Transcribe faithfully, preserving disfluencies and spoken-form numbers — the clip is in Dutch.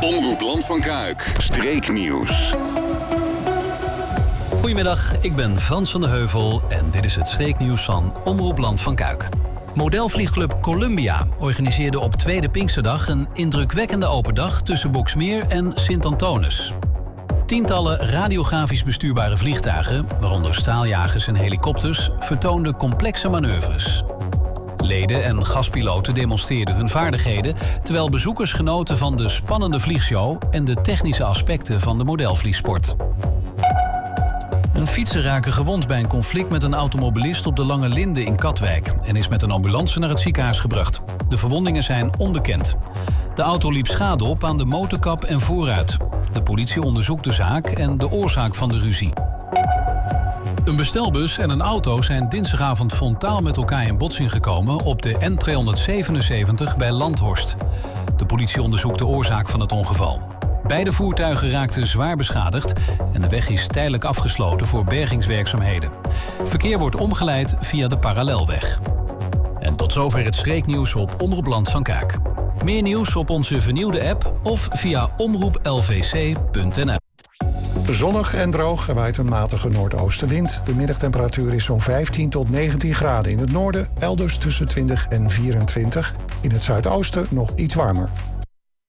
Omroep Land van Kuik. Streeknieuws. Goedemiddag, ik ben Frans van de Heuvel en dit is het streeknieuws van Omroep Land van Kuik. Modelvliegclub Columbia organiseerde op tweede Pinksterdag een indrukwekkende open dag tussen Boxmeer en Sint-Antonis. Tientallen radiografisch bestuurbare vliegtuigen, waaronder straaljagers en helikopters, vertoonden complexe manoeuvres. Leden en gastpiloten demonstreerden hun vaardigheden, terwijl bezoekers genoten van de spannende vliegshow en de technische aspecten van de modelvliegsport. Een fietser raakte gewond bij een conflict met een automobilist op de Lange Linde in Katwijk en is met een ambulance naar het ziekenhuis gebracht. De verwondingen zijn onbekend. De auto liep schade op aan de motorkap en voorruit. De politie onderzoekt de zaak en de oorzaak van de ruzie. Een bestelbus en een auto zijn dinsdagavond frontaal met elkaar in botsing gekomen op de N tweehonderdzevenenzeventig bij Landhorst. De politie onderzoekt de oorzaak van het ongeval. Beide voertuigen raakten zwaar beschadigd en de weg is tijdelijk afgesloten voor bergingswerkzaamheden. Verkeer wordt omgeleid via de parallelweg. En tot zover het streeknieuws op Omroep Land van Kuik. Meer nieuws op onze vernieuwde app of via omroep l v c punt n l. Zonnig en droog, er waait een matige noordoostenwind. De middagtemperatuur is zo'n vijftien tot negentien graden in het noorden, elders tussen twintig en vierentwintig. In het zuidoosten nog iets warmer.